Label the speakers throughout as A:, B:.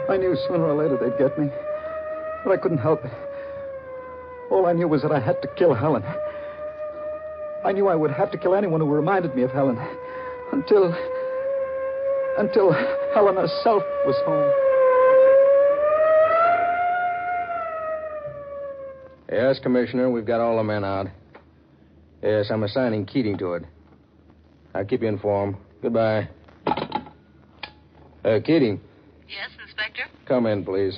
A: I knew sooner or later they'd get me. But I couldn't help it. All I knew was that I had to kill Helen. I knew I would have to kill anyone who reminded me of Helen. Until Helen herself was home.
B: Yes, Commissioner, we've got all the men out. Yes, I'm assigning Keating to it. I'll keep you informed. Goodbye. Keating.
C: Yes, Inspector?
B: Come in, please.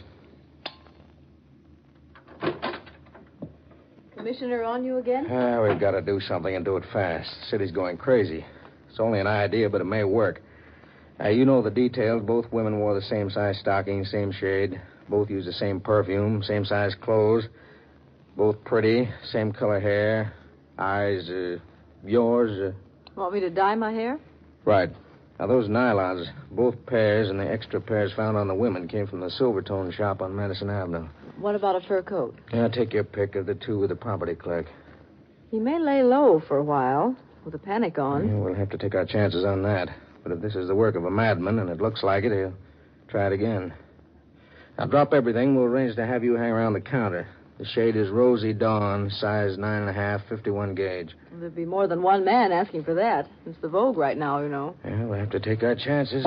D: Commissioner on you again?
B: We've got to do something and do it fast. The city's going crazy. It's only an idea, but it may work. You know the details. Both women wore the same size stockings, same shade. Both used the same perfume, same size clothes. Both pretty, same color hair. Eyes, yours.
D: Want me to dye my hair?
B: Right. Now, those nylons, both pairs and the extra pairs found on the women came from the Silvertone shop on Madison Avenue.
D: What about a fur coat?
B: Yeah, take your pick of the two with the property clerk.
D: He may lay low for a while with a panic on.
B: Yeah, we'll have to take our chances on that. But if this is the work of a madman, and it looks like it, he'll try it again. Now, drop everything. We'll arrange to have you hang around the counter. The shade is Rosy Dawn, size 9.5, 51 gauge.
D: Well, there'd be more than one man asking for that. It's the vogue right now, you know.
B: Yeah, we'll have to take our chances.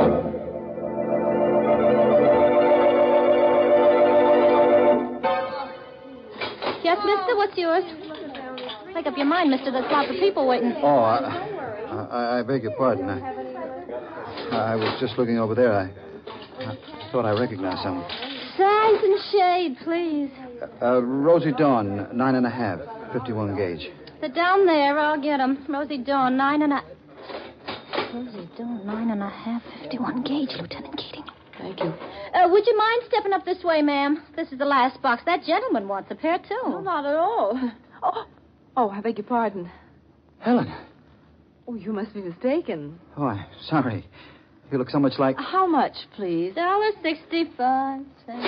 E: Yes, mister, what's yours? Make up your mind, mister. There's lots of people waiting.
A: Oh, I beg your pardon. I was just looking over there. I thought I recognized someone.
E: Size and shade, please.
A: Rosy Dawn, 9.5, 51 gauge.
E: They're down there. I'll get 'em. Rosy Dawn, 9.5. Rosy Dawn, 9.5, 51 gauge, Lieutenant Keating.
D: Thank you.
E: Would you mind stepping up this way, ma'am? This is the last box. That gentleman wants a pair, too.
D: No, not at all. Oh, I beg your pardon.
A: Helen.
D: Oh, you must be mistaken.
A: Oh, I'm sorry. You look so much like...
D: How much, please?
E: $1.65.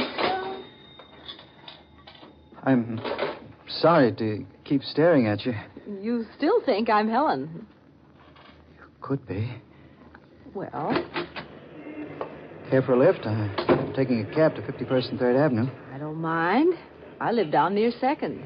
A: I'm sorry to keep staring at you.
D: You still think I'm Helen?
A: Could be.
D: Well,
A: Care for a lift? I'm taking a cab to 51st and 3rd Avenue.
D: I don't mind. I live down near 2nd.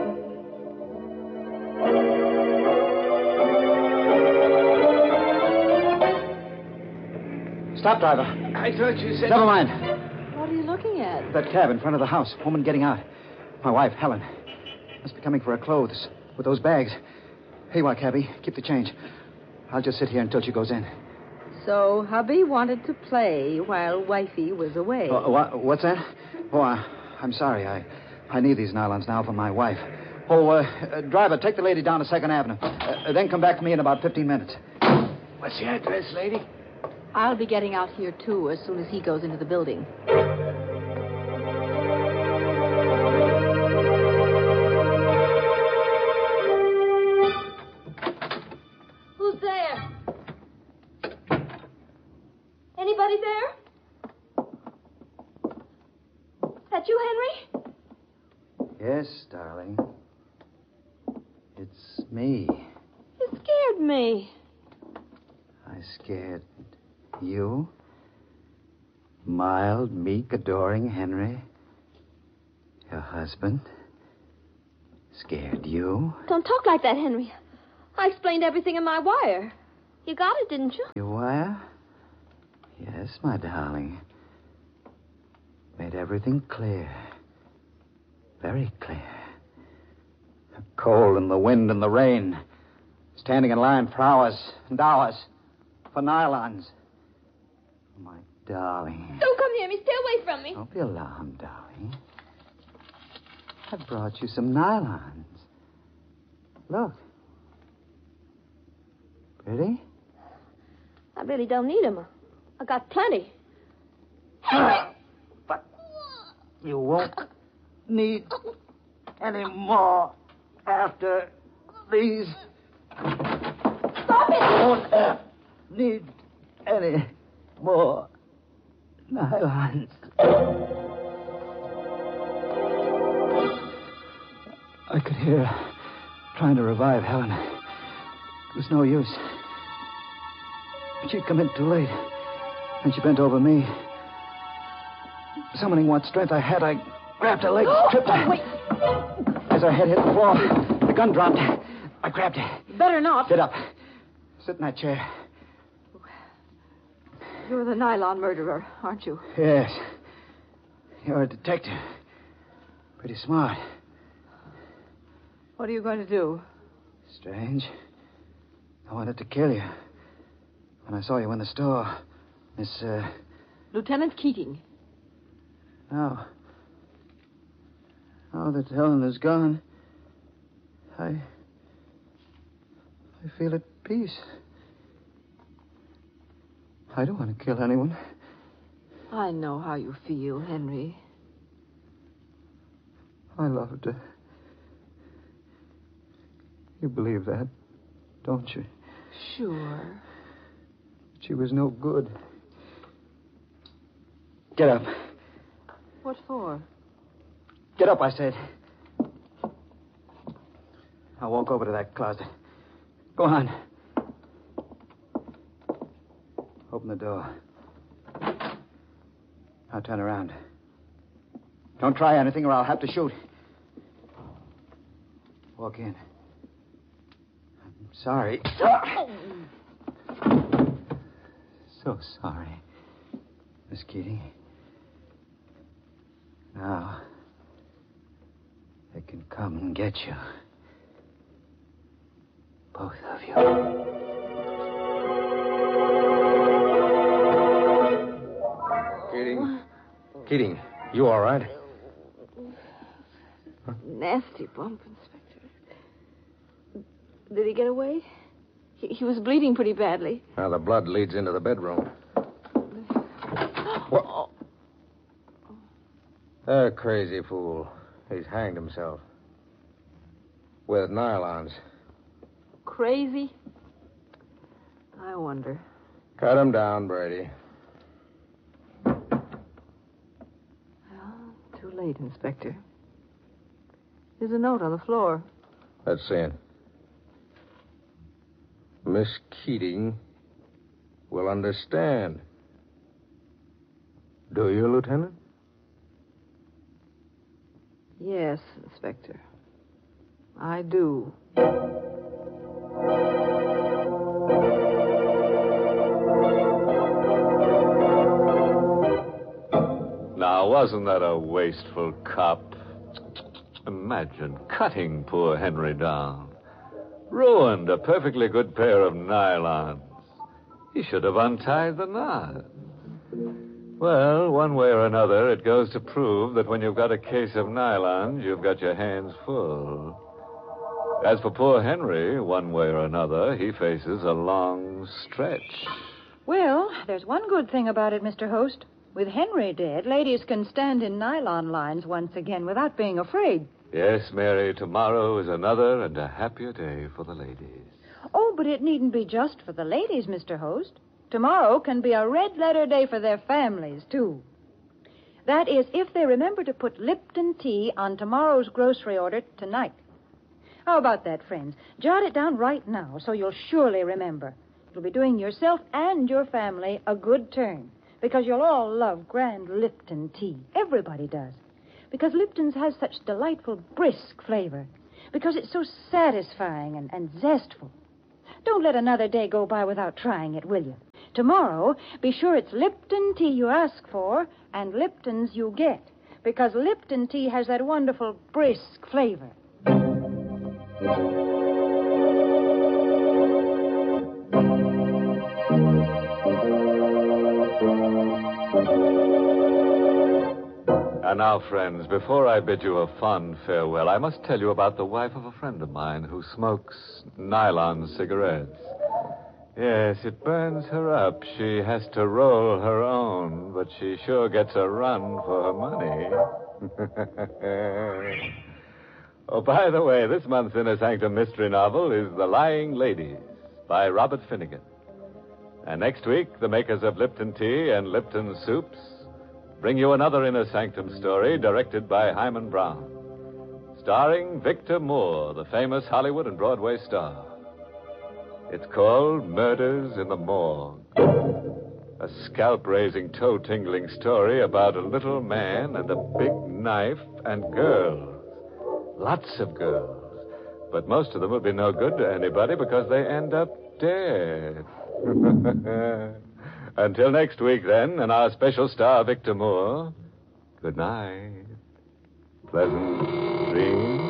A: Stop, driver.
F: I thought you said...
A: Never mind.
D: What are you looking at?
A: That cab in front of the house. Woman getting out. My wife, Helen. Must be coming for her clothes with those bags. Here you are, cabbie. Keep the change. I'll just sit here until she goes in.
D: So, hubby wanted to play while wifey was away.
A: What's that? Oh, I'm sorry. I need these nylons now for my wife. Driver, take the lady down to 2nd Avenue. Then come back to me in about 15 minutes.
F: What's the address, lady?
D: I'll be getting out here, too, as soon as he goes into the building.
E: Who's there? Anybody there? That you, Henry?
A: Yes, darling. It's me.
E: You scared me.
A: I scared you? Mild, meek, adoring Henry? Your husband? Scared you?
E: Don't talk like that, Henry. I explained everything in my wire. You got it, didn't you?
A: Your wire? Yes, my darling. Made everything clear. Very clear. The cold and the wind and the rain. Standing in line for hours and hours. For nylons. My darling.
E: Don't come near me. Stay away from me.
A: Don't be alarmed, darling. I brought you some nylons. Look. Pretty?
E: I really don't need them. I got plenty.
A: But you won't need any more after these.
E: Stop it!
A: You won't need any more nylons. I could hear her trying to revive Helen. It was no use. She'd come in too late. And she bent over me. Summoning what strength I had, I grabbed her leg, tripped her.
D: Wait.
A: As her head hit the floor, the gun dropped. I grabbed her.
D: Better not.
A: Sit up. Sit in that chair.
D: You're the nylon murderer, aren't you?
A: Yes. You're a detective. Pretty smart.
D: What are you going to do?
A: Strange. I wanted to kill you. When I saw you in the store, Miss,
D: Lieutenant Keating.
A: Now that Helen is gone, I feel at peace. I don't want to kill anyone.
D: I know how you feel, Henry.
A: I loved her. You believe that, don't you?
D: Sure.
A: She was no good. Get up.
D: What for?
A: Get up, I said. I'll walk over to that closet. Go on. Open the door. Now turn around. Don't try anything or I'll have to shoot. Walk in. I'm sorry. So sorry, Miss Keating. Now, they can come and get you. Both of you.
B: Keating, you all right?
D: Nasty bump, Inspector. Did he get away? He was bleeding pretty badly.
B: Now, the blood leads into the bedroom. What? The crazy fool. He's hanged himself. With nylons.
D: Crazy? I wonder.
B: Cut him down, Brady.
D: Well, too late, Inspector. There's a note on the floor.
B: Let's see it. Miss Keating will understand. Do you, Lieutenant?
D: Yes, Inspector. I do.
C: Now, wasn't that a wasteful cop? Imagine cutting poor Henry down. Ruined a perfectly good pair of nylons. He should have untied the knot. Well, one way or another, it goes to prove that when you've got a case of nylons, you've got your hands full. As for poor Henry, one way or another, he faces a long stretch.
G: Well, there's one good thing about it, Mr. Host. With Henry dead, ladies can stand in nylon lines once again without being afraid.
C: Yes, Mary, tomorrow is another and a happier day for the ladies.
G: Oh, but it needn't be just for the ladies, Mr. Host. Tomorrow can be a red-letter day for their families, too. That is, if they remember to put Lipton tea on tomorrow's grocery order tonight. How about that, friends? Jot it down right now so you'll surely remember. You'll be doing yourself and your family a good turn because you'll all love grand Lipton tea. Everybody does. Because Lipton's has such delightful, brisk flavor. Because it's so satisfying and zestful. Don't let another day go by without trying it, will you? Tomorrow, be sure it's Lipton tea you ask for and Lipton's you get. Because Lipton tea has that wonderful, brisk flavor.
C: And now, friends, before I bid you a fond farewell, I must tell you about the wife of a friend of mine who smokes nylon cigarettes. Yes, it burns her up. She has to roll her own, but she sure gets a run for her money. Oh, by the way, this month's Inner Sanctum mystery novel is The Lying Ladies by Robert Finnegan. And next week, the makers of Lipton Tea and Lipton Soups bring you another Inner Sanctum story directed by Hyman Brown, starring Victor Moore, the famous Hollywood and Broadway star. It's called Murders in the Morgue. A scalp-raising, toe-tingling story about a little man and a big knife and girls. Lots of girls. But most of them will be no good to anybody because they end up dead. Until next week, then, and our special star, Victor Moore, good night. Pleasant dreams.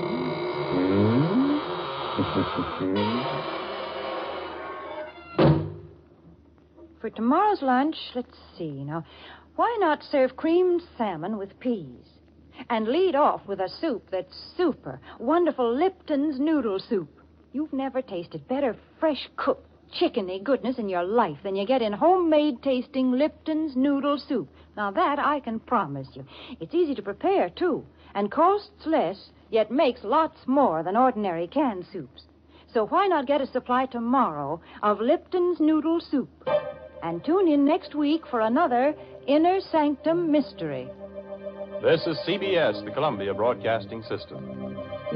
G: For tomorrow's lunch, let's see now. Why not serve creamed salmon with peas? And lead off with a soup that's super. Wonderful Lipton's noodle soup. You've never tasted better fresh cooked chickeny goodness in your life than you get in homemade tasting Lipton's noodle soup. Now that I can promise you. It's easy to prepare, too, and costs less, yet makes lots more than ordinary canned soups. So why not get a supply tomorrow of Lipton's noodle soup? And tune in next week for another Inner Sanctum Mystery.
H: This is CBS, the Columbia Broadcasting System.